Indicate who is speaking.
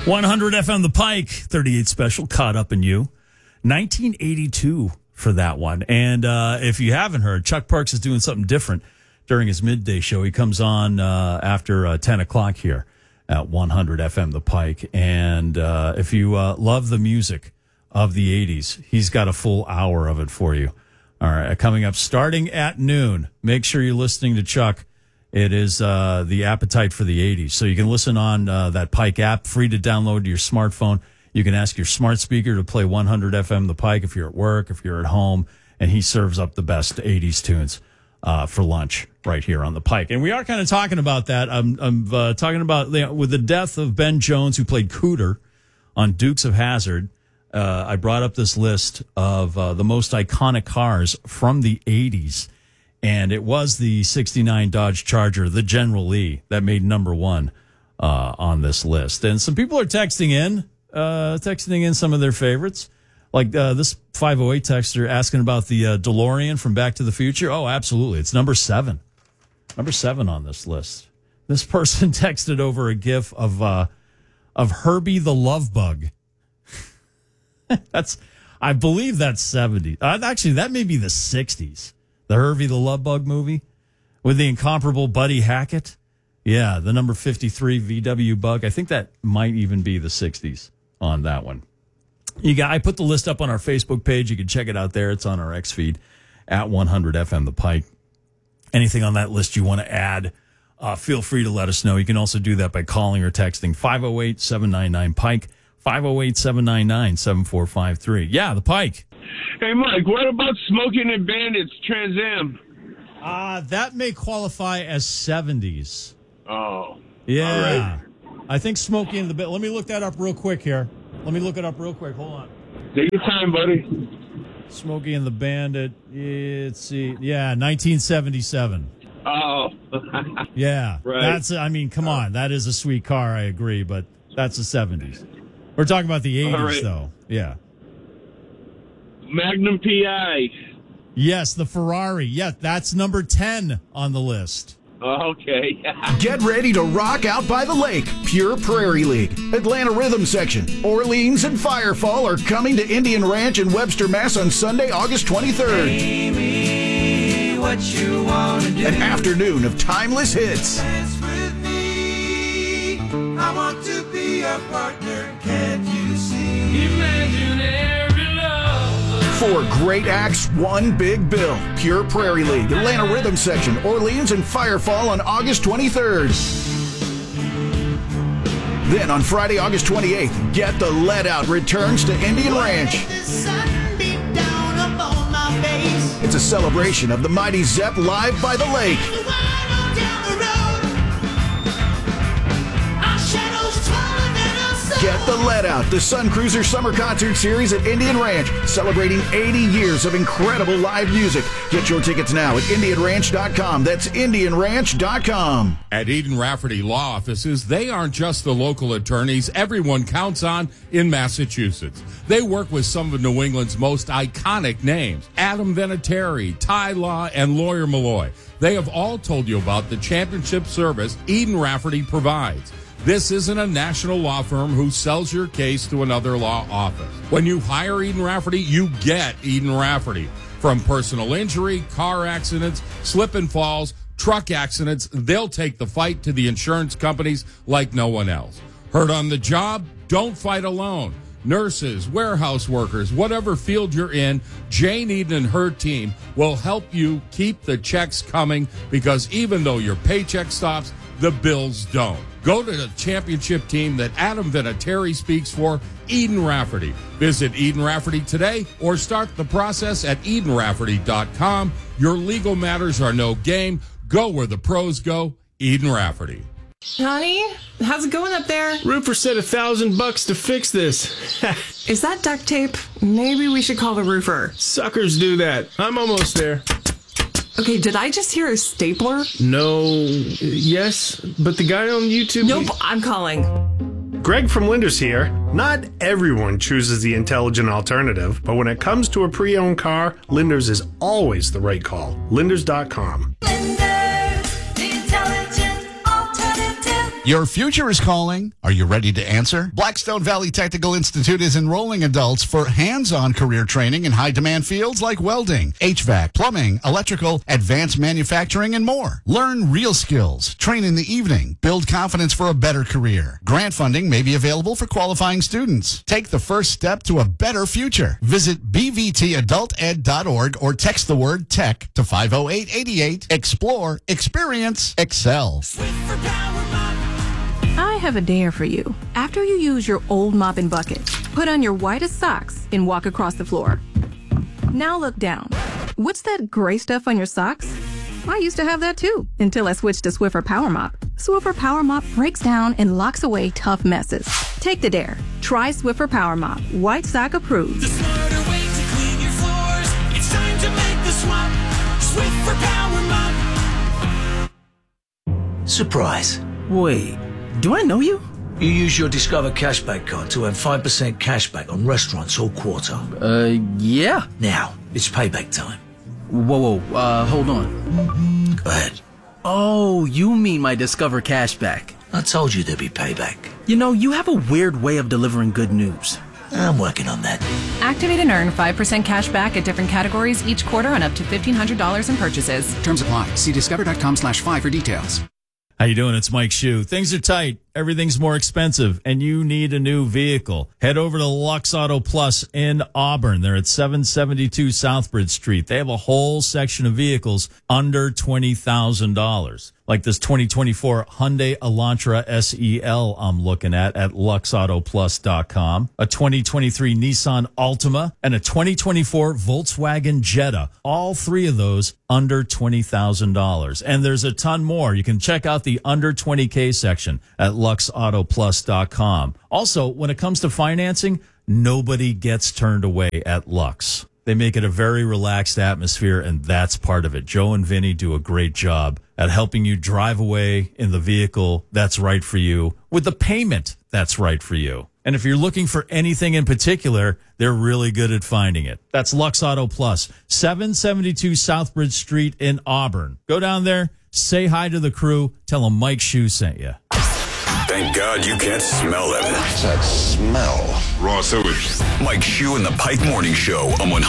Speaker 1: 100 FM The Pike, 38 Special, Caught Up in You. 1982 for that one. And if you haven't heard, Chuck Parks is doing something different during his midday show. He comes on after 10 o'clock here at 100 FM The Pike. And if you love the music of the 80s, he's got a full hour of it for you. All right, coming up starting at noon. Make sure you're listening to Chuck. It is the Appetite for the 80s. So you can listen on that Pike app, free to download to your smartphone. You can ask your smart speaker to play 100 FM The Pike if you're at work, if you're at home, and he serves up the best 80s tunes for lunch right here on The Pike. And we are kind of talking about that. I'm talking about, with the death of Ben Jones, who played Cooter on Dukes of Hazzard, I brought up this list of the most iconic cars from the 80s. And it was the 69 Dodge Charger, the General Lee, that made number one on this list. And some people are texting in some of their favorites. Like this 508 texter asking about the DeLorean from Back to the Future. Oh, absolutely. It's number 7. Number 7 on this list. This person texted over a GIF of Herbie the Love Bug. I believe that's 70. Actually, that may be the 60s. The Herbie the Love Bug movie with the incomparable Buddy Hackett. Yeah, the number 53 VW Bug. I think that might even be the 60s on that one. I put the list up on our Facebook page. You can check it out there. It's on our X feed at 100 FM The Pike. Anything on that list you want to add, feel free to let us know. You can also do that by calling or texting 508-799-PIKE, 508-799-7453. Yeah, The Pike.
Speaker 2: Hey, Mike, what about Smoking and Bandits Trans Am?
Speaker 1: That may qualify as 70s.
Speaker 2: Oh.
Speaker 1: Yeah. Right. I think Smokey and the Bandit. Let me look that up real quick here. Hold on.
Speaker 2: Take your time, buddy.
Speaker 1: Smokey and the Bandit. Let's see. Yeah, 1977.
Speaker 2: Oh.
Speaker 1: Yeah.
Speaker 2: Right.
Speaker 1: Come on. That is a sweet car, I agree, but that's the 70s. We're talking about the 80s, right, though. Yeah.
Speaker 2: Magnum PI.
Speaker 1: Yes, the Ferrari. Yeah, that's number 10 on the list.
Speaker 2: Okay.
Speaker 3: Get ready to rock out by the lake. Pure Prairie League, Atlanta Rhythm Section, Orleans, and Firefall are coming to Indian Ranch in Webster, Mass. on Sunday, August 23rd.
Speaker 4: Amy, what you wanna do?
Speaker 3: An afternoon of timeless hits.
Speaker 4: Dance with me. I want to be a partner. Can't you see? Imaginary love.
Speaker 3: 4 great acts, 1 big bill. Pure Prairie League, Atlanta Rhythm Section, Orleans, and Firefall on August 23rd. Then on Friday, August 28th, Get the Let Out returns to Indian Ranch. It's a celebration of the Mighty Zepp live by the lake. Get the Let Out, the Sun Cruiser Summer Concert Series at Indian Ranch, celebrating 80 years of incredible live music. Get your tickets now at IndianRanch.com. That's IndianRanch.com.
Speaker 5: At Eden Rafferty Law Offices, they aren't just the local attorneys everyone counts on in Massachusetts. They work with some of New England's most iconic names, Adam Vinatieri, Ty Law, and Lawyer Malloy. They have all told you about the championship service Eden Rafferty provides. This isn't a national law firm who sells your case to another law office. When you hire Eden Rafferty, you get Eden Rafferty. From personal injury, car accidents, slip and falls, truck accidents, they'll take the fight to the insurance companies like no one else. Hurt on the job? Don't fight alone. Nurses, warehouse workers, whatever field you're in, Jane Eden and her team will help you keep the checks coming, because even though your paycheck stops, the bills don't. Go to the championship team that Adam Vinatieri speaks for, Eden Rafferty. Visit Eden Rafferty today or start the process at EdenRafferty.com. Your legal matters are no game. Go where the pros go. Eden Rafferty.
Speaker 6: Johnny, how's it going up there?
Speaker 7: Roofer said $1,000 to fix this.
Speaker 6: Is that duct tape? Maybe we should call the roofer.
Speaker 7: Suckers do that. I'm almost there.
Speaker 6: Okay, did I just hear a stapler?
Speaker 7: No. Yes, but the guy on YouTube...
Speaker 6: Nope, I'm calling.
Speaker 8: Greg from Linders here. Not everyone chooses the intelligent alternative, but when it comes to a pre-owned car, Linders is always the right call. Linders.com.
Speaker 4: Linders, the intelligent alternative.
Speaker 9: Your future is calling. Are you ready to answer? Blackstone Valley Technical Institute is enrolling adults for hands-on career training in high-demand fields like welding, HVAC, plumbing, electrical, advanced manufacturing, and more. Learn real skills, train in the evening, build confidence for a better career. Grant funding may be available for qualifying students. Take the first step to a better future. Visit bvtadulted.org or text the word TECH to 50888. Explore, experience, excel.
Speaker 6: I have a dare for you. After you use your old mop and bucket, put on your whitest socks and walk across the floor. Now look down. What's that gray stuff on your socks? I used to have that too, until I switched to Swiffer Power Mop. Swiffer Power Mop breaks down and locks away tough messes. Take the dare. Try Swiffer Power Mop. White sock approved.
Speaker 4: The smarter way to clean your floors. It's time to make the swap. Swiffer Power Mop.
Speaker 10: Surprise.
Speaker 11: Wait, do I know you?
Speaker 10: You use your Discover Cashback card to earn 5% cashback on restaurants all quarter.
Speaker 11: Yeah.
Speaker 10: Now, it's payback time.
Speaker 11: Whoa, hold on.
Speaker 10: Go ahead.
Speaker 11: Oh, you mean my Discover Cashback.
Speaker 10: I told you there'd be payback.
Speaker 11: You know, you have a weird way of delivering good news.
Speaker 10: I'm working on that.
Speaker 12: Activate and earn 5% cash back at different categories each quarter on up to $1,500 in purchases.
Speaker 13: Terms apply. See discover.com/5 for details.
Speaker 1: How you doing? It's Mike Shue. Things are tight. Everything's more expensive, and you need a new vehicle. Head over to Lux Auto Plus in Auburn. They're at 772 Southbridge Street. They have a whole section of vehicles under $20,000. Like this 2024 Hyundai Elantra SEL I'm looking at luxautoplus.com, a 2023 Nissan Altima, and a 2024 Volkswagen Jetta. All three of those under $20,000. And there's a ton more. You can check out the under 20K section at luxautoplus.com. Also, when it comes to financing, nobody gets turned away at Lux. They make it a very relaxed atmosphere, and that's part of it. Joe and Vinny do a great job at helping you drive away in the vehicle that's right for you with the payment that's right for you. And if you're looking for anything in particular, they're really good at finding it. That's Lux Auto Plus, 772 Southbridge Street in Auburn. Go down there, say hi to the crew, tell them Mike Shue sent you.
Speaker 14: Thank God you can't smell them.
Speaker 15: What's that smell?
Speaker 14: Raw sewage. Mike Shue and the Pike Morning Show on 100.